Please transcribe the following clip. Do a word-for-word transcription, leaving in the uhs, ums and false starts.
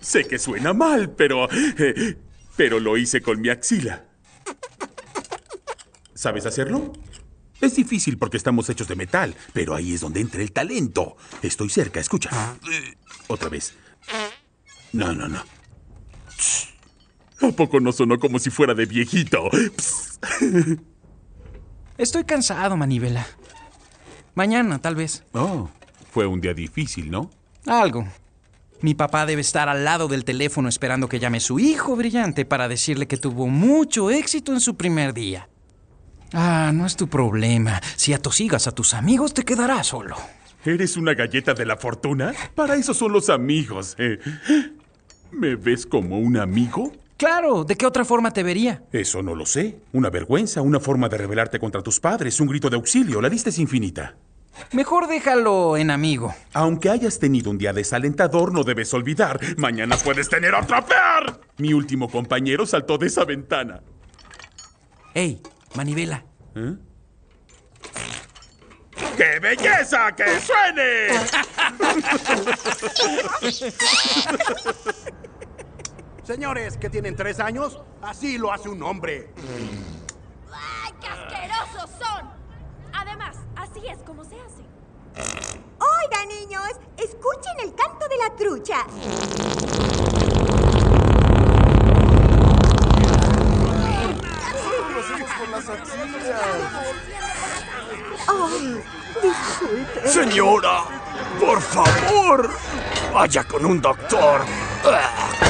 Sé que suena mal, pero... eh, pero lo hice con mi axila. ¿Sabes hacerlo? Es difícil porque estamos hechos de metal, pero ahí es donde entra el talento. Estoy cerca, escucha. Eh, otra vez. No, no, no. ¿A poco no sonó como si fuera de viejito? Psst. Estoy cansado, Manivela. Mañana, tal vez. Oh, fue un día difícil, ¿no? Algo. Mi papá debe estar al lado del teléfono esperando que llame su hijo brillante para decirle que tuvo mucho éxito en su primer día. Ah, no es tu problema. Si atosigas a tus amigos, te quedarás solo. ¿Eres una galleta de la fortuna? Para eso son los amigos. ¿eh? ¿Me ves como un amigo? Claro, ¿de qué otra forma te vería? Eso no lo sé. Una vergüenza, una forma de rebelarte contra tus padres, un grito de auxilio. La lista es infinita. Mejor déjalo en amigo. Aunque hayas tenido un día desalentador, no debes olvidar. Mañana puedes tener otro peor. Mi último compañero saltó de esa ventana. Ey, Manivela. ¿Eh? ¡Qué belleza! ¡Que suene! Señores que tienen tres años, así lo hace un hombre. ¡Ay, qué asquerosos son! Además, así es como se hace. Oiga, niños, escuchen el canto de la trucha. Oh, disculpe. Señora, por favor, vaya con un doctor.